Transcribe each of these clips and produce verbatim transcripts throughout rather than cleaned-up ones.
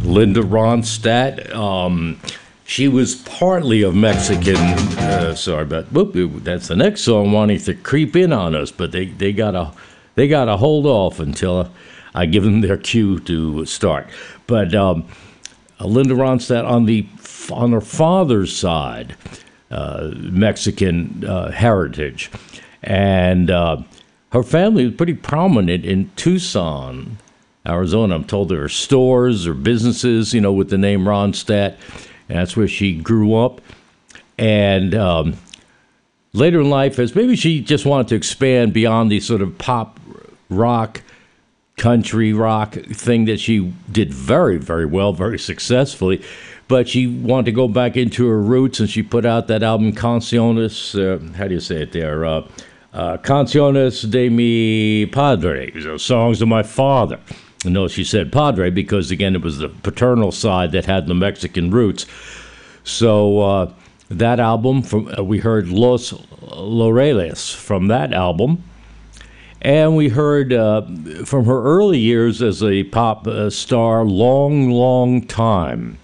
Linda Ronstadt. Um, she was partly of Mexican. Uh, sorry, but whoop, that's the next song wanting to creep in on us, but they they gotta they gotta hold off until I give them their cue to start. But um, Linda Ronstadt on the on her father's side, uh, Mexican uh, heritage, and uh, her family was pretty prominent in Tucson, Arizona. I'm told there are stores or businesses, you know, with the name Ronstadt, and that's where she grew up. And um, later in life, as maybe she just wanted to expand beyond the sort of pop rock, country rock thing that she did very, very well, very successfully. But she wanted to go back into her roots, and she put out that album, Canciones, uh, how do you say it there? Uh, uh, Canciones de mi Padre, you know, songs of my father. No, she said Padre because, again, it was the paternal side that had the Mexican roots. So uh, that album, from uh, we heard Los Laureles from that album. And we heard uh, from her early years as a pop uh, star, Long, Long Time.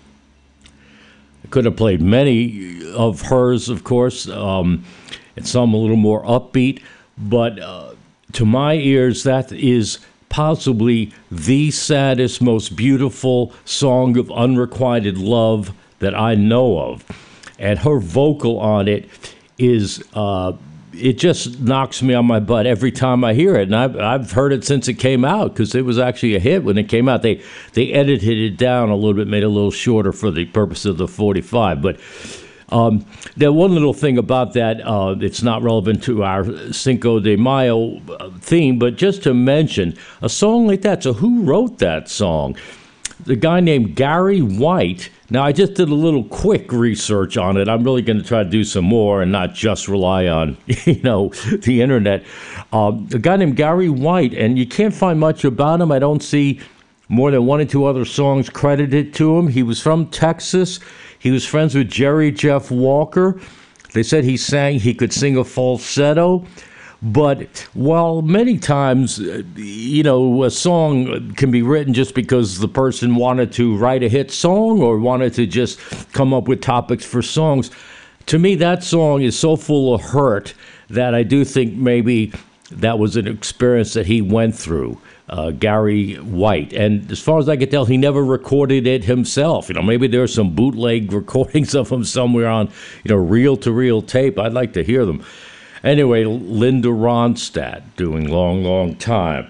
I could have played many of hers, of course, um, and some a little more upbeat. But uh, to my ears, that is possibly the saddest, most beautiful song of unrequited love that I know of. And her vocal on it is... Uh, it just knocks me on my butt every time I hear it. And I've, I've heard it since it came out because it was actually a hit when it came out. They they edited it down a little bit, made it a little shorter for the purpose of the forty-five. But um, the one little thing about that, uh, it's not relevant to our Cinco de Mayo theme, but just to mention, a song like that. So who wrote that song? The guy named Gary White. Now, I just did a little quick research on it. I'm really going to try to do some more and not just rely on, you know, the internet. Um, a guy named Gary White, and you can't find much about him. I don't see more than one or two other songs credited to him. He was from Texas. He was friends with Jerry Jeff Walker. They said he sang, he could sing a falsetto. But while many times, you know, a song can be written just because the person wanted to write a hit song or wanted to just come up with topics for songs, to me that song is so full of hurt that I do think maybe that was an experience that he went through, uh, Gary White. And as far as I can tell, he never recorded it himself. You know, maybe there are some bootleg recordings of him somewhere on, you know, reel-to-reel tape. I'd like to hear them. Anyway, Linda Ronstadt doing Long, Long Time.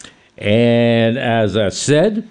And as I said,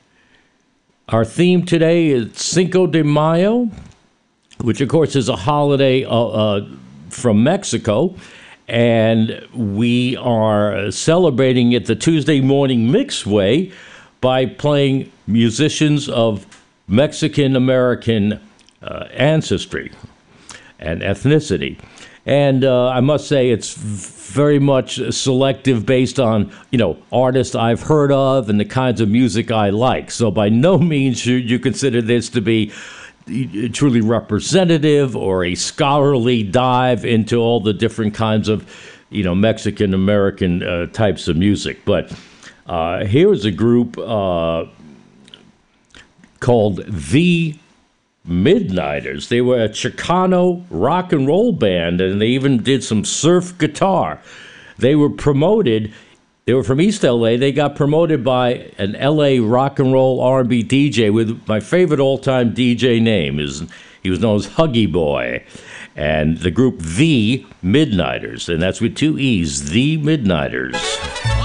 our theme today is Cinco de Mayo, which, of course, is a holiday uh, uh, from Mexico. And we are celebrating it the Tuesday morning mix way by playing musicians of Mexican-American uh, ancestry and ethnicity. And uh, I must say it's very much selective based on, you know, artists I've heard of and the kinds of music I like. So by no means should you consider this to be truly representative or a scholarly dive into all the different kinds of, you know, Mexican-American uh, types of music. But uh, here's a group uh, called The Midnighters. They were a Chicano rock and roll band, and they even did some surf guitar. They were promoted, they were from East L A. They got promoted by an L A rock and roll R and B D J with my favorite all-time D J name. Is He was known as Huggy Boy. And the group The Midnighters, and that's with two E's, The Midnighters.